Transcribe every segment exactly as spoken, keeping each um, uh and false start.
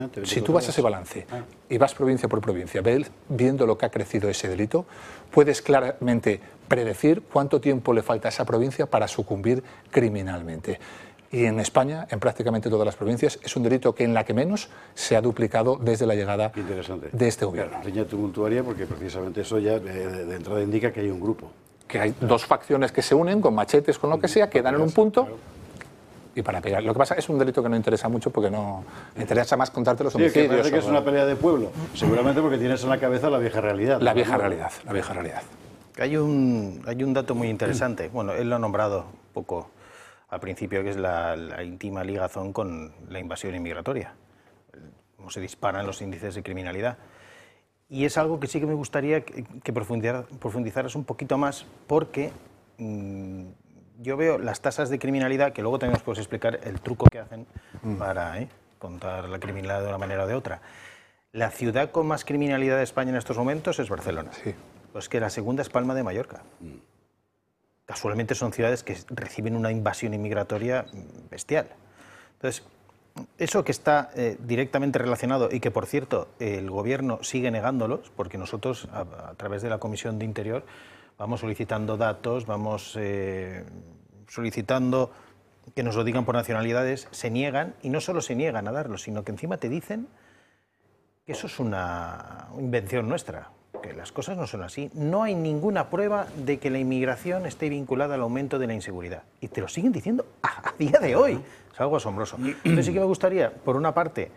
Si tú vas a ese balance y vas provincia por provincia, viendo lo que ha crecido ese delito, puedes claramente predecir cuánto tiempo le falta a esa provincia para sucumbir criminalmente. Y en España, en prácticamente todas las provincias, es un delito que en la que menos se ha duplicado desde la llegada de este gobierno. Claro, señal tumultuaria, porque precisamente eso ya de, de entrada indica que hay un grupo. Que hay dos facciones que se unen con machetes, con lo que sea, quedan en un punto y para pegar. Lo que pasa es un delito que no interesa mucho porque no interesa más contarte los homicidios. Sí, que parece que es una pelea de pueblo, seguramente porque tienes en la cabeza la vieja realidad. La vieja realidad, la vieja realidad. Hay un, hay un dato muy interesante, bueno, él lo ha nombrado un poco al principio, que es la, la íntima ligazón con la invasión inmigratoria, cómo se disparan los índices de criminalidad. Y es algo que sí que me gustaría que, que profundizar, profundizaras un poquito más, porque mmm, yo veo las tasas de criminalidad, que luego también os puedes explicar el truco que hacen mm. para eh, contar la criminalidad de una manera o de otra. La ciudad con más criminalidad de España en estos momentos es Barcelona. Sí. Pues que la segunda es Palma de Mallorca. Mm. Casualmente son ciudades que reciben una invasión inmigratoria bestial. Entonces, eso que está eh, directamente relacionado y que, por cierto, el Gobierno sigue negándolos, porque nosotros, a, a través de la Comisión de Interior, vamos solicitando datos, vamos eh, solicitando que nos lo digan por nacionalidades, se niegan, y no solo se niegan a darlo, sino que encima te dicen que eso es una invención nuestra, que las cosas no son así. No hay ninguna prueba de que la inmigración esté vinculada al aumento de la inseguridad. Y te lo siguen diciendo a, a día de hoy. Es algo asombroso. Entonces sí que me gustaría, por una parte,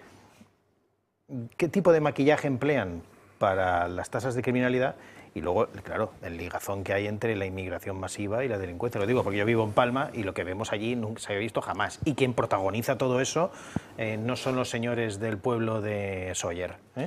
qué tipo de maquillaje emplean para las tasas de criminalidad y luego, claro, el ligazón que hay entre la inmigración masiva y la delincuencia. Lo digo porque yo vivo en Palma y lo que vemos allí nunca se había visto jamás. Y quien protagoniza todo eso eh, no son los señores del pueblo de Sóller. ¿eh?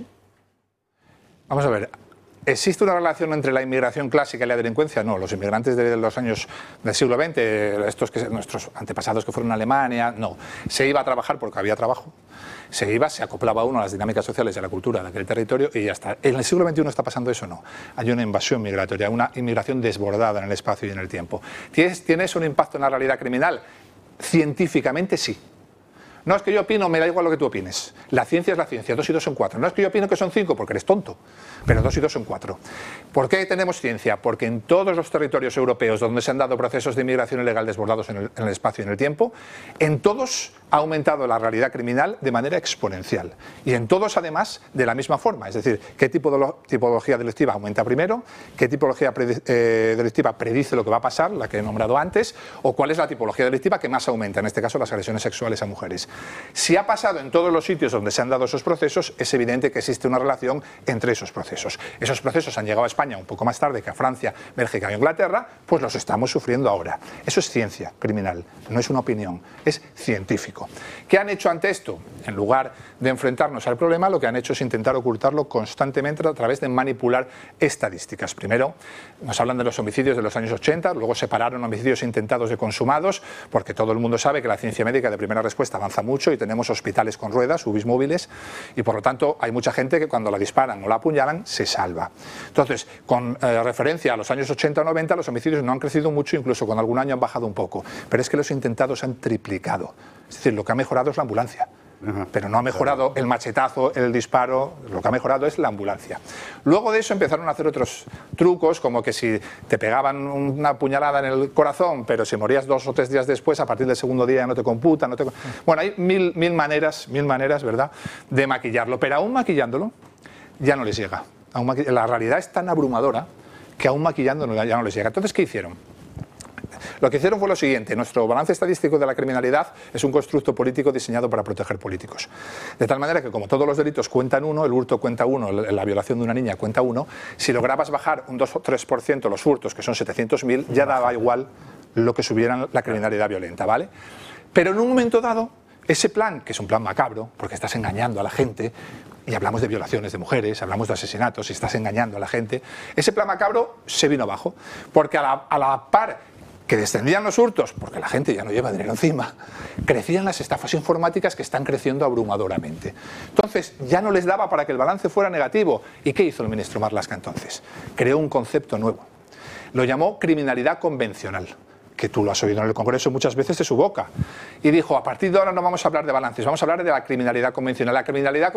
Vamos a ver. ¿Existe una relación entre la inmigración clásica y la delincuencia? No, los inmigrantes de los años del siglo veinte, estos que nuestros antepasados que fueron a Alemania, no. Se iba a trabajar porque había trabajo, se iba, se acoplaba uno a las dinámicas sociales y a la cultura de aquel territorio y ya está. En el siglo veintiuno está pasando eso, no. Hay una invasión migratoria, una inmigración desbordada en el espacio y en el tiempo. ¿Tienes, ¿tienes un impacto en la realidad criminal? Científicamente sí. No es que yo opino, me da igual lo que tú opines. La ciencia es la ciencia, dos y dos son cuatro. No es que yo opino que son cinco porque eres tonto, pero dos y dos son cuatro. ¿Por qué tenemos ciencia? Porque en todos los territorios europeos donde se han dado procesos de inmigración ilegal desbordados en el, en el espacio y en el tiempo, en todos ha aumentado la realidad criminal de manera exponencial. Y en todos, además, de la misma forma. Es decir, qué tipo de tipología delictiva aumenta primero, qué tipología pre, eh, delictiva predice lo que va a pasar, la que he nombrado antes, o cuál es la tipología delictiva que más aumenta, en este caso las agresiones sexuales a mujeres. Si ha pasado en todos los sitios donde se han dado esos procesos, es evidente que existe una relación entre esos procesos. Esos procesos han llegado a España un poco más tarde que a Francia, Bélgica e Inglaterra, pues los estamos sufriendo ahora. Eso es ciencia criminal, no es una opinión, es científico. ¿Qué han hecho ante esto? En lugar de enfrentarnos al problema, lo que han hecho es intentar ocultarlo constantemente a través de manipular estadísticas. Primero, nos hablan de los homicidios de los años ochenta, luego separaron homicidios intentados de consumados, porque todo el mundo sabe que la ciencia médica de primera respuesta avanza mucho y tenemos hospitales con ruedas, U B Is móviles, y por lo tanto hay mucha gente que cuando la disparan o la apuñalan se salva. Entonces, con eh, referencia a los años ochenta o noventa, los homicidios no han crecido mucho, incluso con algún año han bajado un poco, pero es que los intentados han triplicado. Es decir, lo que ha mejorado es la ambulancia. Ajá. Pero no ha mejorado el machetazo, el disparo, lo que ha mejorado es la ambulancia. Luego de eso empezaron a hacer otros trucos, como que si te pegaban una puñalada en el corazón, pero si morías dos o tres días después, a partir del segundo día ya no te computa. No te... Bueno, hay mil, mil maneras, mil maneras, ¿verdad?, de maquillarlo, pero aún maquillándolo ya no les llega. Aún maqu... La realidad es tan abrumadora que aún maquillándolo ya no les llega. Entonces, ¿qué hicieron? Lo que hicieron fue lo siguiente: nuestro balance estadístico de la criminalidad es un constructo político diseñado para proteger políticos. De tal manera que, como todos los delitos cuentan uno, el hurto cuenta uno, la violación de una niña cuenta uno, si lograbas bajar un dos o tres por ciento los hurtos, que son setecientos mil, ya daba igual lo que subieran la criminalidad violenta, ¿vale? Pero en un momento dado, ese plan, que es un plan macabro, porque estás engañando a la gente, y hablamos de violaciones de mujeres, hablamos de asesinatos, y estás engañando a la gente, ese plan macabro se vino abajo, porque a la, a la par que descendían los hurtos, porque la gente ya no lleva dinero encima, crecían las estafas informáticas, que están creciendo abrumadoramente. Entonces, ya no les daba para que el balance fuera negativo. ¿Y qué hizo el ministro Marlaska entonces? Creó un concepto nuevo. Lo llamó criminalidad convencional. que tú lo has oído en el Congreso muchas veces de su boca, y dijo, a partir de ahora no vamos a hablar de balances, vamos a hablar de la criminalidad convencional. La criminalidad